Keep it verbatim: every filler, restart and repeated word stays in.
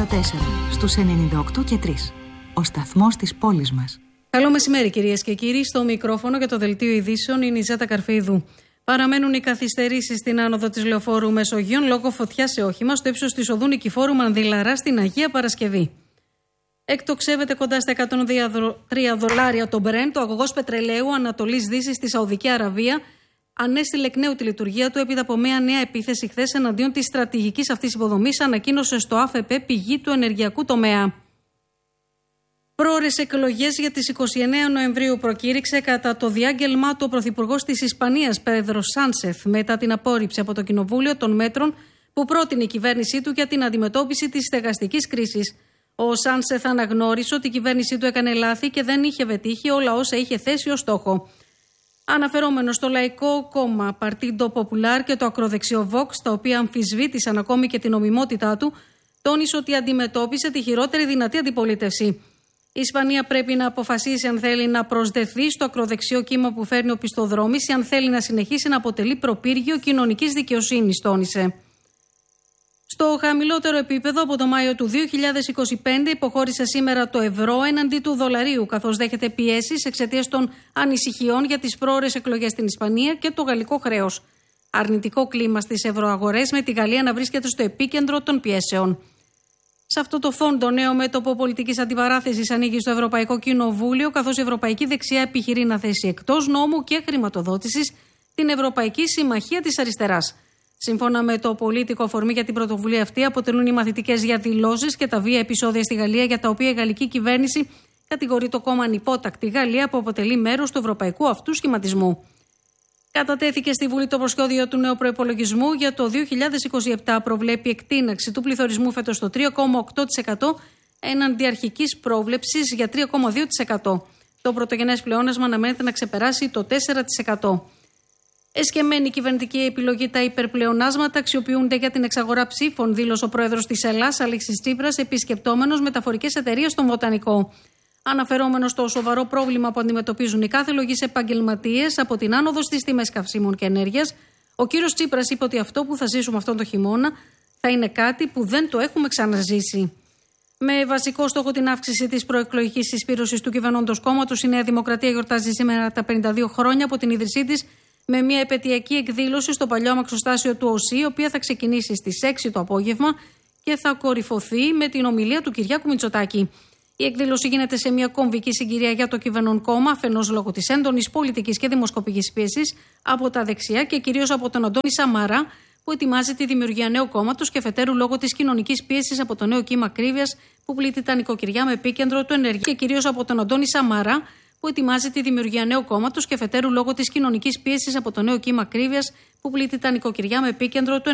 ογδόντα τέσσερα στους ενενήντα οκτώ και τρία. Ο σταθμός της πόλης μας. Καλό μεσημέρι, κυρίες και κύριοι. Στο μικρόφωνο για το δελτίο ειδήσεων είναι η Ζάτα Καρφίδου. Παραμένουν οι καθυστερήσεις στην άνοδο της Λεωφόρου Μεσογείων λόγω φωτιάς σε όχημα στο ύψος της οδού Νικηφόρου Μανδυλαρά στην Αγία Παρασκευή. Εκτοξεύεται κοντά στα εκατόν τρία δολάρια το Brent, το αγωγός πετρελαίου Ανατολής Δύσης στη Σαουδική Αραβία ανέστηλε εκ νέου τη λειτουργία του έπειτα από μια νέα επίθεση χθες εναντίον της στρατηγικής αυτής υποδομής, ανακοίνωσε στο ΑΦΠ πηγή του ενεργειακού τομέα. Πρόορες εκλογές για τις είκοσι εννέα Νοεμβρίου προκήρυξε κατά το διάγγελμά του ο Πρωθυπουργός της Ισπανίας, Πέδρο Σάνσεθ, μετά την απόρριψη από το Κοινοβούλιο των μέτρων που πρότεινε η κυβέρνησή του για την αντιμετώπιση της στεγαστικής κρίσης. Ο Σάνσεθ αναγνώρισε ότι η κυβέρνησή του έκανε λάθη και δεν είχε πετύχει όλα όσα είχε θέσει ως στόχο. Αναφερόμενο στο Λαϊκό Κόμμα, Partido Popular και το ακροδεξιό Vox, τα οποία αμφισβήτησαν ακόμη και την νομιμότητά του, τόνισε ότι αντιμετώπισε τη χειρότερη δυνατή αντιπολίτευση. Η Ισπανία πρέπει να αποφασίσει αν θέλει να προσδεθεί στο ακροδεξιό κύμα που φέρνει οπισθοδρόμηση, αν θέλει να συνεχίσει να αποτελεί προπύργιο κοινωνικής δικαιοσύνης, τόνισε. Στο χαμηλότερο επίπεδο από το Μάιο του δύο χιλιάδες είκοσι πέντε υποχώρησε σήμερα το ευρώ έναντι του δολαρίου, καθώς δέχεται πιέσεις εξαιτίας των ανησυχιών για τις πρόορες εκλογές στην Ισπανία και το γαλλικό χρέος. Αρνητικό κλίμα στις ευρωαγορές, με τη Γαλλία να βρίσκεται στο επίκεντρο των πιέσεων. Σε αυτό το φόντο, το νέο μέτωπο πολιτικής αντιπαράθεσης ανοίγει στο Ευρωπαϊκό Κοινοβούλιο, καθώς η Ευρωπαϊκή Δεξιά επιχειρεί να θέσει εκτός νόμου και χρηματοδότησης την Ευρωπαϊκή Συμμαχία της Αριστεράς. Σύμφωνα με το Πολίτικο, αφορμή για την πρωτοβουλία αυτή αποτελούν οι μαθητικές διαδηλώσεις και τα βία επεισόδια στη Γαλλία, για τα οποία η γαλλική κυβέρνηση κατηγορεί το κόμμα Ανυπότακτη Γαλλία, που αποτελεί μέρος του ευρωπαϊκού αυτού σχηματισμού. Κατατέθηκε στη Βουλή το προσχέδιο του νέου προϋπολογισμού για το δύο χιλιάδες είκοσι επτά. Προβλέπει εκτείναξη του πληθωρισμού φέτος στο τρία κόμμα οκτώ τοις εκατό έναντι αρχικής πρόβλεψης για τρία κόμμα δύο τοις εκατό. Το πρωτογενές πλεόνασμα αναμένεται να ξεπεράσει το τέσσερα τοις εκατό. Εσκεμμένη κυβερνητική επιλογή, τα υπερπλεονάσματα αξιοποιούνται για την εξαγορά ψήφων, δήλωσε ο πρόεδρος της Ελλάς, Αλέξης Τσίπρας, επισκεπτόμενος μεταφορικές εταιρείες στον Βοτανικό. Αναφερόμενος στο σοβαρό πρόβλημα που αντιμετωπίζουν οι κάθελογοι επαγγελματίες από την άνοδο στις τιμές καυσίμων και ενέργειας, ο κύριος Τσίπρας είπε ότι αυτό που θα ζήσουμε αυτόν τον χειμώνα θα είναι κάτι που δεν το έχουμε ξαναζήσει. Με βασικό στόχο την αύξηση της προεκλογικής συσπήρωσης του κυβερνώντος κόμματος, η Νέα Δημοκρατία γιορτάζει σήμερα τα πενήντα δύο χρόνια από την ίδρυσή της, με μια επετειακή εκδήλωση στο παλιό αμαξοστάσιο του ΟΣΥ, η οποία θα ξεκινήσει στις έξι το απόγευμα και θα κορυφωθεί με την ομιλία του Κυριάκου Μητσοτάκη. Η εκδήλωση γίνεται σε μια κομβική συγκυρία για το κυβερνών κόμμα, αφενός λόγω της έντονης πολιτικής και δημοσκοπικής πίεσης από τα δεξιά και κυρίως από τον Αντώνη Σαμαρά, που ετοιμάζει τη δημιουργία νέου κόμματος, και αφετέρου λόγω της κοινωνικής πίεσης από το νέο κύμα ακρίβειας που πλήττει τα νοικοκυριά με επίκεντρο του ενεργειακό, και κυρίως από τον Αντώνη Σαμαρά, που ετοιμάζει τη δημιουργία νέου κόμματος, και αφετέρου λόγω της κοινωνικής πίεσης από το νέο κύμα ακρίβειας που πλήττει τα νοικοκυριά με επίκεντρο του